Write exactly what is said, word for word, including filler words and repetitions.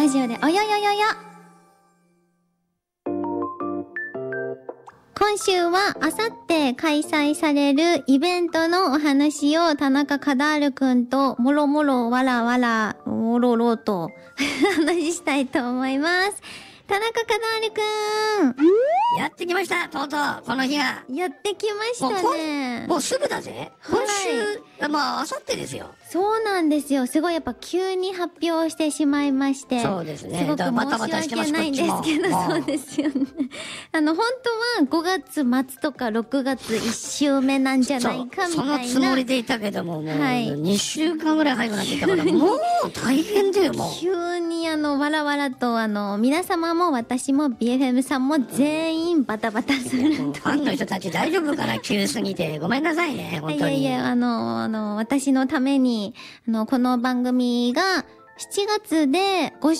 ラジオでおよよよよ。今週はあさって開催されるイベントのお話を田中カダールくんともろもろわらわらもろろと話したいと思います。田中カダールくん、 やってきました。とうとうこの日がやってきましたね。 もうもうすぐだぜ。今週、はい、まああさってですよ。 そうなんですよ。すごいやっぱ急に発表してしまいまして、 そうですね。 すごく申し訳ないんですけど、そうですよね。あの本当はごがつまつとかろくがついっ週目なんじゃないかみたいな。 そのつもりでいたけども、もうにしゅうかんぐらい早くなっていたから、もう大変だよもう。 急にあのわらわらとあの皆様も私も ビーエフエム さんも全員バタバタする。ファンの人たち大丈夫かな、急すぎて。ごめんなさいね、本当に。 いやいや、あの、あの、私のために、あの、この番組がしちがつでご